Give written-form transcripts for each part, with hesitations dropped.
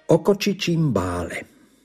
O kočičím bále.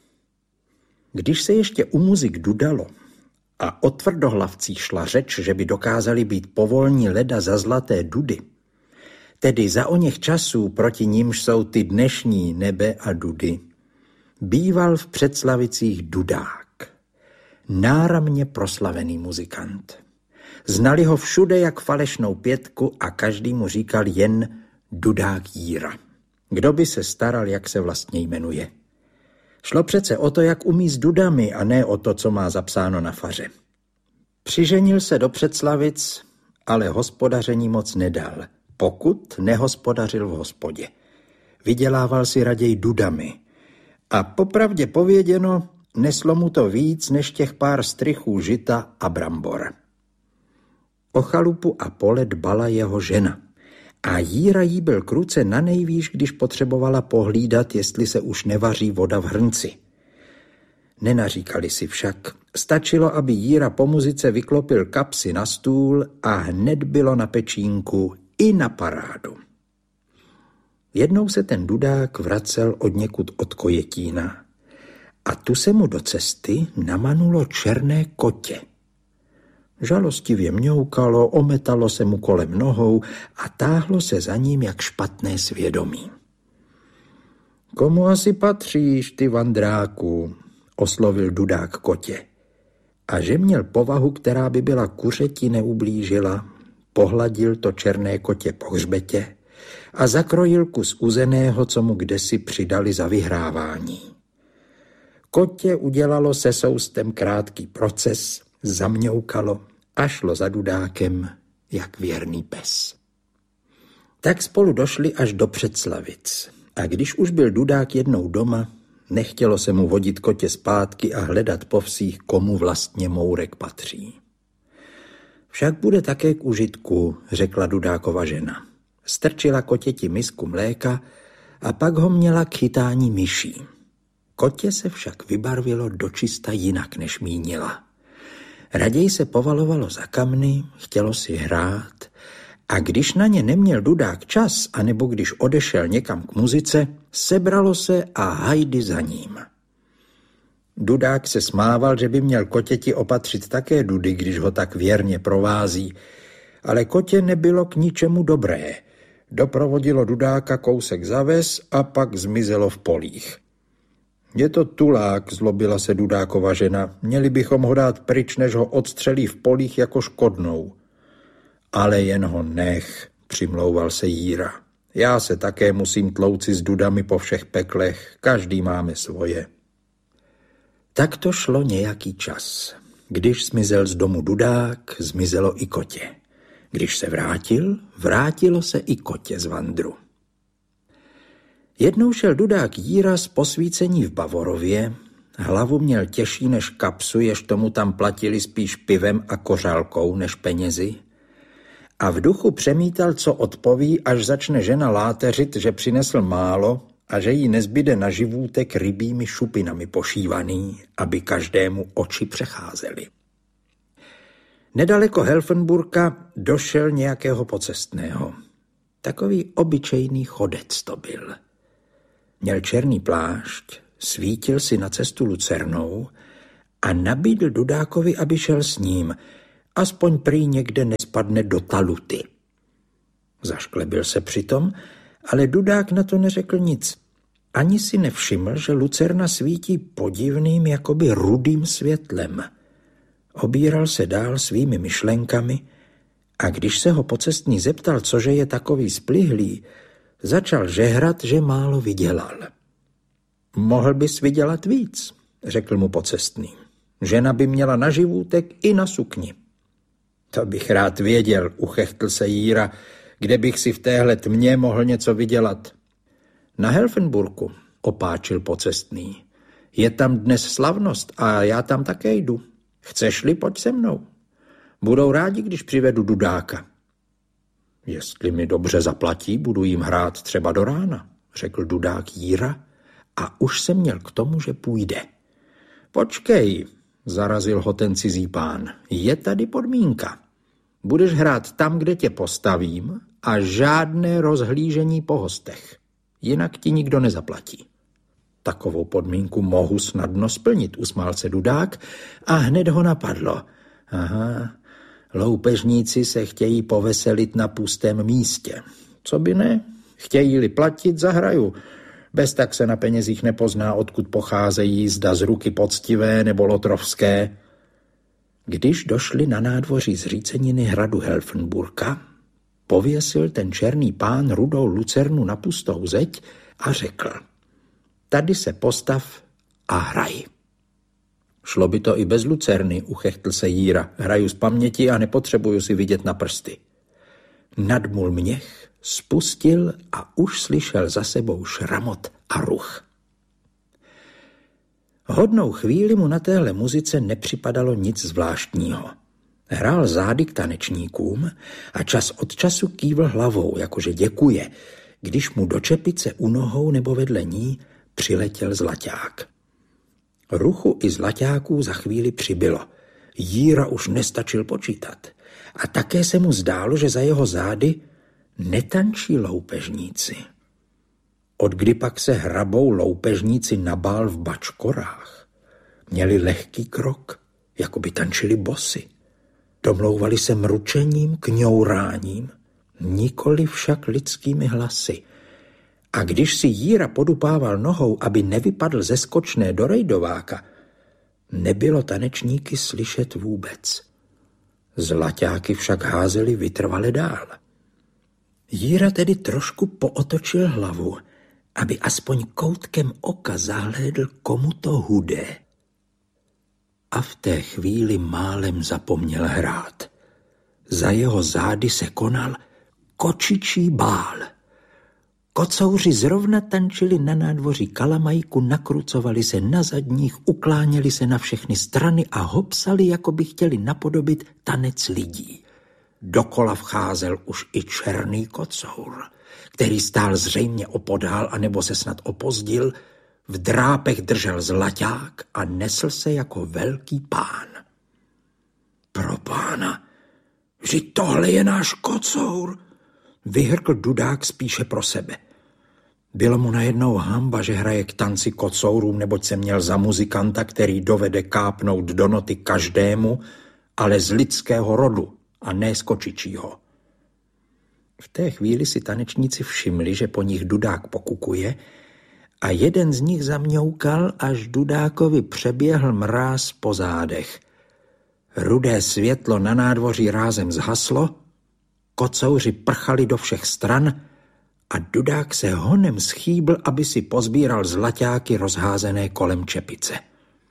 Když se ještě u muzik dudalo a o tvrdohlavcích šla řeč, že by dokázali být povolní leda za zlaté dudy, tedy za oněch časů, proti nímž jsou ty dnešní nebe a dudy, býval v Předslavicích dudák, náramně proslavený muzikant. Znali ho všude jak falešnou pětku a každý mu říkal jen Dudák Jíra. Kdo by se staral, jak se vlastně jmenuje? Šlo přece o to, jak umí s dudami a ne o to, co má zapsáno na faře. Přiženil se do Předslavic, ale hospodaření moc nedal, pokud nehospodařil v hospodě. Vydělával si raději dudami a popravdě pověděno, neslo mu to víc než těch pár strychů žita a brambor. O chalupu a pole dbala jeho žena a Jíra jí byl kruce na nejvýš, když potřebovala pohlídat, jestli se už nevaří voda v hrnci. Nenaříkali si však, stačilo, aby Jíra po muzice vyklopil kapsy na stůl a hned bylo na pečínku i na parádu. Jednou se ten dudák vracel odněkud od Kojetína a tu se mu do cesty namanulo černé kotě. Žalostivě mňoukalo, ometalo se mu kolem nohou a táhlo se za ním jak špatné svědomí. Komu asi patříš, ty vandráku, oslovil dudák kotě. A že měl povahu, která by byla kuřeti neublížila, pohladil to černé kotě po hřbetě a zakrojil kus uzeného, co mu kdesi přidali za vyhrávání. Kotě udělalo se soustem krátký proces, zamňoukalo a šlo za dudákem jak věrný pes. Tak spolu došli až do Předslavic a když už byl dudák jednou doma, nechtělo se mu vodit kotě zpátky a hledat po vsích, komu vlastně mourek patří. Však bude také k užitku, řekla dudákova žena. Strčila kotěti misku mléka a pak ho měla k chytání myší. Kotě se však vybarvilo dočista jinak, než mínila. Raději se povalovalo za kamny, chtělo si hrát a když na ně neměl dudák čas, anebo když odešel někam k muzice, sebralo se a hajdy za ním. Dudák se smával, že by měl kotěti opatřit také dudy, když ho tak věrně provází, ale kotě nebylo k ničemu dobré. Doprovodilo dudáka kousek za ves a pak zmizelo v polích. Je to tulák, zlobila se dudákova žena, měli bychom ho dát pryč, než ho odstřelí v polích jako škodnou. Ale jen ho nech, přimlouval se Jíra. Já se také musím tlouci s dudami po všech peklech, každý máme svoje. Tak to šlo nějaký čas. Když zmizel z domu dudák, zmizelo i kotě. Když se vrátil, vrátilo se i kotě z vandru. Jednou šel dudák Jíra z posvícení v Bavorově, hlavu měl těžší než kapsu, jež tomu tam platili spíš pivem a kořálkou než penězi, a v duchu přemítal, co odpoví, až začne žena láteřit, že přinesl málo a že jí nezbyde na živůtek rybími šupinami pošívaný, aby každému oči přecházely. Nedaleko Helfenburka došel nějakého pocestného. Takový obyčejný chodec to byl. Měl černý plášť, svítil si na cestu lucernou a nabídl dudákovi, aby šel s ním, aspoň prý někde nespadne do taluty. Zašklebil se přitom, ale dudák na to neřekl nic. Ani si nevšiml, že lucerna svítí podivným, jakoby rudým světlem. Obíral se dál svými myšlenkami a když se ho pocestný zeptal, cože je takový splihlý, začal žehrat, že málo vydělal. Mohl bys vydělat víc, řekl mu pocestný. Žena by měla na živůtek i na sukni. To bych rád věděl, uchechtl se Jíra, kde bych si v téhle tmě mohl něco vydělat. Na Helfenburku, opáčil pocestný. Je tam dnes slavnost a já tam také jdu. Chceš-li, pojď se mnou. Budou rádi, když přivedu dudáka. Jestli mi dobře zaplatí, budu jim hrát třeba do rána, řekl dudák Jíra a už se měl k tomu, že půjde. Počkej, zarazil ho ten cizí pán, je tady podmínka. Budeš hrát tam, kde tě postavím a žádné rozhlížení po hostech. Jinak ti nikdo nezaplatí. Takovou podmínku mohu snadno splnit, usmál se Dudák a hned ho napadlo. Aha, loupežníci se chtějí poveselit na pustém místě. Co by ne? Chtějí-li platit, zahraju. Bez tak se na penězích nepozná, odkud pocházejí, zda z ruky poctivé nebo lotrovské. Když došli na nádvoří zříceniny hradu Helfenburka, pověsil ten černý pán rudou lucernu na pustou zeď a řekl: tady se postav a hraj. Šlo by to i bez lucerny, uchechtl se Jíra. Hraju z paměti a nepotřebuju si vidět na prsty. Nadmul měch, spustil a už slyšel za sebou šramot a ruch. Hodnou chvíli mu na téhle muzice nepřipadalo nic zvláštního. Hrál zády k tanečníkům a čas od času kývl hlavou, jakože děkuje, když mu do čepice u nohou nebo vedle ní přiletěl zlaťák. Ruchu i zlaťáků za chvíli přibylo. Jíra už nestačil počítat. A také se mu zdálo, že za jeho zády netančí loupežníci. Odkdy pak se hrabou loupežníci na bál v bačkorách? Měli lehký krok, jako by tančili bosy. Domlouvali se mručením, kňouráním, nikoli však lidskými hlasy. A když si Jíra podupával nohou, aby nevypadl ze skočné do rejdováka, nebylo tanečníky slyšet vůbec. Zlaťáky však házeli vytrvale dál. Jíra tedy trošku pootočil hlavu, aby aspoň koutkem oka zahlédl, komu to hude. A v té chvíli málem zapomněl hrát. Za jeho zády se konal kočičí bál. Kocouři zrovna tančili na nádvoří kalamajku, nakrucovali se na zadních, ukláněli se na všechny strany a hopsali, jako by chtěli napodobit tanec lidí. Dokola vcházel už i černý kocour, který stál zřejmě opodál anebo se snad opozdil, v drápech držel zlaťák a nesl se jako velký pán. Pro pána, vždyť tohle je náš kocour, vyhrkl Dudák spíše pro sebe. Bylo mu najednou hanba, že hraje k tanci kocourům, neboť se měl za muzikanta, který dovede kápnout do noty každému, ale z lidského rodu a ne z kočičího. V té chvíli si tanečníci všimli, že po nich Dudák pokukuje a jeden z nich zamňoukal, až Dudákovi přeběhl mráz po zádech. Rudé světlo na nádvoří rázem zhaslo, kocouři prchali do všech stran a Dudák se honem schýbl, aby si pozbíral zlaťáky rozházené kolem čepice.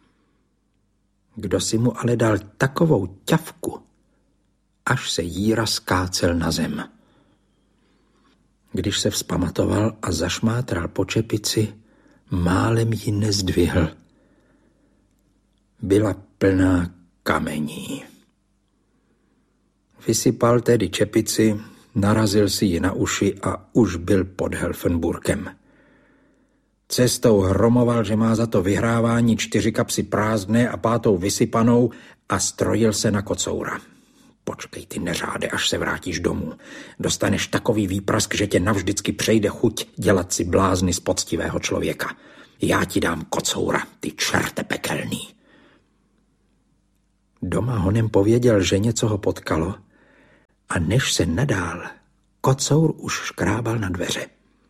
Kdo si mu ale dal takovou ťavku, až se Jíra skácel na zem. Když se vzpamatoval a zašmátral po čepici, málem ji nezdvihl. Byla plná kamení. Vysypal tedy čepici, narazil si ji na uši a už byl pod Helfenburkem. Cestou hromoval, že má za to vyhrávání 4 kapsy prázdné a 5. vysypanou a strojil se na kocoura. Počkej ty neřáde, až se vrátíš domů. Dostaneš takový výprask, že tě navždycky přejde chuť dělat si blázny z poctivého člověka. Já ti dám kocoura, ty čerte pekelný. Doma honem pověděl ženě, co ho potkalo, a než se nadál, kocour už škrábal na dveře.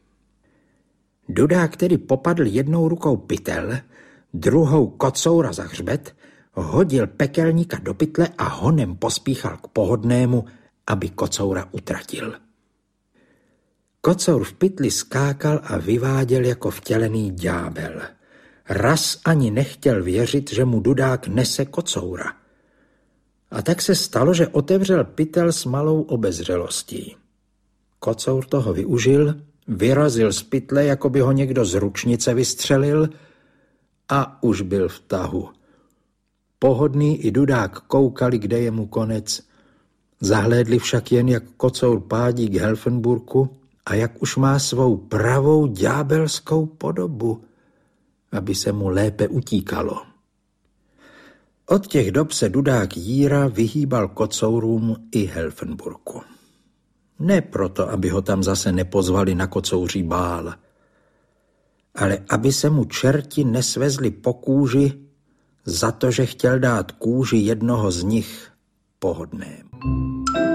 Dudák tedy popadl jednou rukou pytel, druhou kocoura za hřbet, hodil pekelníka do pytle a honem pospíchal k pohodnému, aby kocoura utratil. Kocour v pytli skákal a vyváděl jako vtělený ďábel. Raz ani nechtěl věřit, že mu Dudák nese kocoura. A tak se stalo, že otevřel pytel s malou obezřelostí. Kocour toho využil, vyrazil z pytle, jako by ho někdo z ručnice vystřelil, a už byl v tahu. Pohodný i Dudák koukali, kde je mu konec. Zahlédli však jen, jak kocour pádí k Helfenburku a jak už má svou pravou ďábelskou podobu, aby se mu lépe utíkalo. Od těch dob se Dudák Jíra vyhýbal kocourům i Helfenburku. Ne proto, aby ho tam zase nepozvali na kocouří bál, ale aby se mu čerti nesvezli po kůži za to, že chtěl dát kůži jednoho z nich pohodnému.